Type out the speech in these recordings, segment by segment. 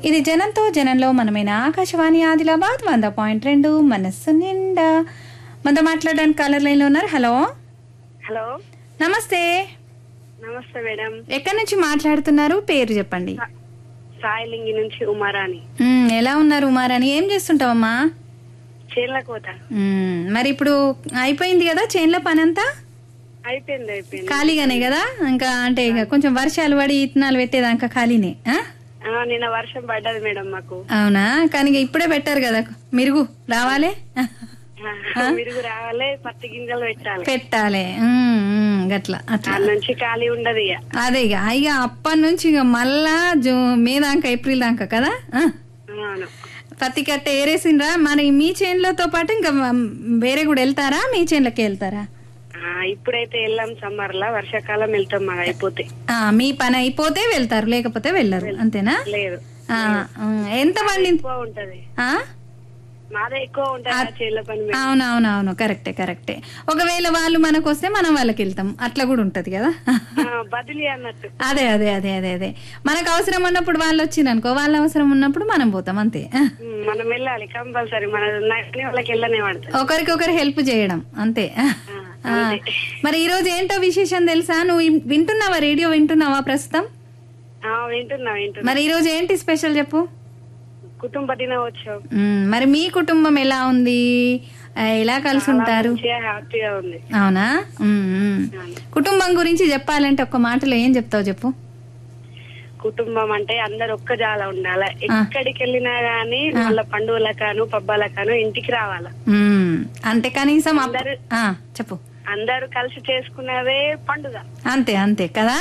ఇది జనంతో జనంలో మనమైన ఆకాశవాణి ఆదిలాబాద్ 100.2 మనస్సు నిండా. మనతో మాట్లాడడానికి కాలర్ లైన్ లో ఉన్నారు. హలో హలో, నమస్తే. నమస్తే మేడం. ఎక్కడి నుంచి మాట్లాడుతున్నారు? పేరు చెప్పండి. సాయిలింగి నుంచి ఉమారాణి. ఎలా ఉన్నారు ఉమారాణి? ఏం చేస్తుంటావమ్మా? చేన్ల కోత. మరి ఇప్పుడు అయిపోయింది కదా చేన్ల పని అంతా? అయిపోయింది. ఖాళీగానే కదా ఇంకా? అంటే ఇక కొంచెం వర్షాలు పడి ఇత్తనాలు పెట్టేదాకా ఖాళీనే. నిన్న వర్షం పడ్డది మేడం మాకు. అవునా? కానీ ఇప్పుడే పెట్టారు కదా మిరుగు రావాలే, మిరుగు రావాలి, పత్తి గింజలు పెట్టాలి. గట్లా అట్లా నుంచి ఖాళీ ఉండదు ఇక. అదే ఇక అప్పటి నుంచి ఇక మళ్ళా మే దాకా ఏప్రిల్ దాకా కదా. పత్తి కట్ట ఏరేసిండ్రా? మరి మీ చేన్లతో పాటు ఇంకా వేరే కూడా వెళ్తారా? మీ చేన్లకి వెళ్తారా? ఇప్పుడైతే వెళ్ళాం, సమ్మర్ లా. వర్షాకాలం వెళ్తాం మాది అయిపోతే. మీ పని అయిపోతే వెళ్తారు, లేకపోతే వెళ్ళరు, అంతేనా? లేదు. ఎంత పండింది? ఉంటది మాదే ఎక్కువ ఉంటది చేన్ల పని. అవునవునవును, కరెక్టే. ఒకవేళ వాళ్ళు మనకు వస్తే మనం వాళ్ళకి వెళ్తాం, అట్లా కూడా ఉంటది కదా. బదిలీ అన్నట్టు. అదే మనకు అవసరం ఉన్నప్పుడు వాళ్ళు వచ్చిందనుకో, వాళ్ళ అవసరం ఉన్నప్పుడు మనం పోతాం, అంతే. మనం వెళ్ళాలి కంపల్సరీ. మన వాళ్ళకి వెళ్ళనే పడతాం, ఒకరికొకరు హెల్ప్ చేయడం, అంతే. మరి ఈ రోజు ఏంటో విశేషం తెలుసా? నువ్వు వింటున్నావా? రేడియో వింటున్నావా ప్రస్తుతం? వింటున్నా. మరి ఈ రోజు ఏంటి స్పెషల్ చెప్పు? కుటుంబ దినోత్సవం. మరి మీ కుటుంబం ఎలా ఉంది? ఎలా కలిసి ఉంటారు? హ్యాపీగా ఉంది. అవునా? కుటుంబం గురించి చెప్పాలంటే ఒక్క మాటలో ఏం చెప్తావు చెప్పు? కుటుంబం అంటే అందరు ఒక్క జాల ఉండాలి. ఎక్కడికి వెళ్ళినా గానీ వాళ్ళ పండుగలకాను పబ్బాలకాను ఇంటికి రావాలా. అంటే కనీసం చెప్పు. అందరు కలిసి చేసుకునేదే పండుగ. అంతే కదా.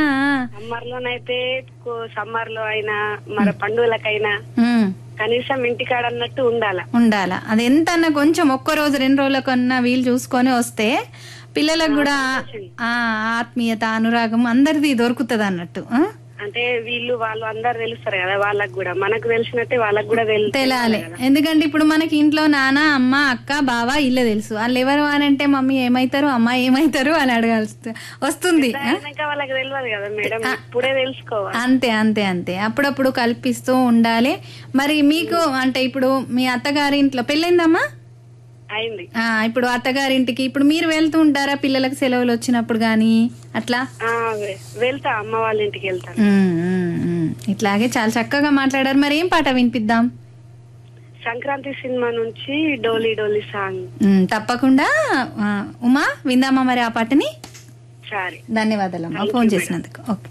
సమ్మర్ లో అయినా మన పండుగలకైనా కనీసం ఇంటికాడ అన్నట్టు ఉండాలా. అది ఎంత అన్నా కొంచెం ఒక్క రోజు 2 రోజుల కన్నా వీలు చూసుకొని వస్తే పిల్లలకు కూడా ఆత్మీయత, అనురాగం అందరిది దొరుకుతుంది అన్నట్టు. అంటే వాళ్ళు అందరు తెలుస్తారు కదా, వాళ్ళకి కూడా మనకు తెలిసినట్టే వాళ్ళకి కూడా తెలియాలి. ఎందుకంటే ఇప్పుడు మనకి ఇంట్లో నాన్న, అమ్మ, అక్క, బావ ఇల్లే తెలుసు. వాళ్ళు ఎవరు అని అంటే మమ్మీ ఏమైతారు, అమ్మ ఏమైతారు అని అడగాల్సి వస్తుంది. వాళ్ళకి తెలియదు కదా మేడం, ఇప్పుడే తెలుసుకోవాలి. అంతే అప్పుడప్పుడు కల్పిస్తూ ఉండాలి. మరి మీకు అంటే ఇప్పుడు మీ అత్తగారి ఇంట్లో పెళ్ళైందమ్మా? అయింది. ఇప్పుడు అత్తగారింటికి ఇప్పుడు మీరు వెళ్తూ ఉంటారా పిల్లలకు సెలవులు వచ్చినప్పుడు గానీ అట్లా? వెళ్తా, అమ్మ వాళ్ళ ఇంటికి వెళ్తా. ఇట్లాగే చాలా చక్కగా మాట్లాడారు. మరి ఏం పాట వినిపిద్దాం? సంక్రాంతి సినిమా నుంచి డోలీ డోలీ సాంగ్. తప్పకుండా ఉమా, విందామా మరి ఆ పాటని? సరే, ధన్యవాదాలు అమ్మా ఫోన్ చేసినందుకు. ఓకే.